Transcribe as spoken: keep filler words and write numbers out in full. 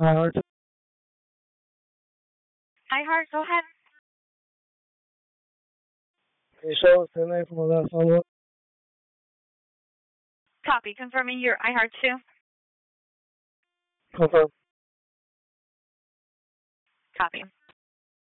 iHeart. iHeart, go ahead. Can you show us the name from the last follow-up? Copy. Confirming your iHeart two. Confirm. Copy.